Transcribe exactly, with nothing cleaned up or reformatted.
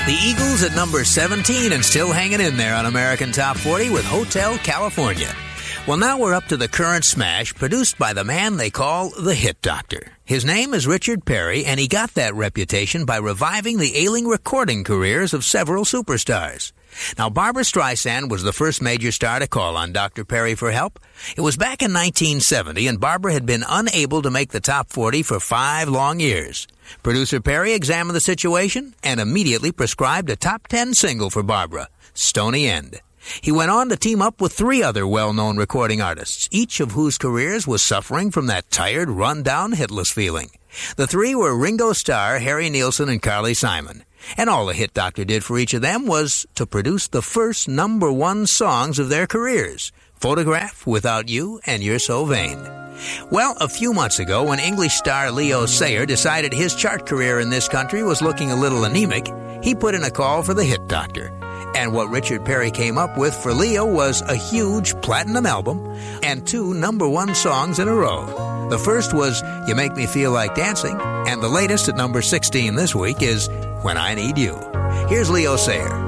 The Eagles at number seventeen and still hanging in there on American Top forty with Hotel California. Well, now we're up to the current smash produced by the man they call the Hit Doctor. His name is Richard Perry, and he got that reputation by reviving the ailing recording careers of several superstars. Now, Barbra Streisand was the first major star to call on Doctor Perry for help. It was back in nineteen seventy, and Barbra had been unable to make the top forty for five long years. Producer Perry examined the situation and immediately prescribed a top ten single for Barbra, Stony End. He went on to team up with three other well-known recording artists, each of whose careers was suffering from that tired, run-down, hitless feeling. The three were Ringo Starr, Harry Nilsson, and Carly Simon. And all the Hit Doctor did for each of them was to produce the first number one songs of their careers, Photograph, Without You, and You're So Vain. Well, a few months ago, when English star Leo Sayer decided his chart career in this country was looking a little anemic, he put in a call for the Hit Doctor. And what Richard Perry came up with for Leo was a huge platinum album and two number one songs in a row. The first was You Make Me Feel Like Dancing, and the latest at number sixteen this week is When I Need You. Here's Leo Sayer.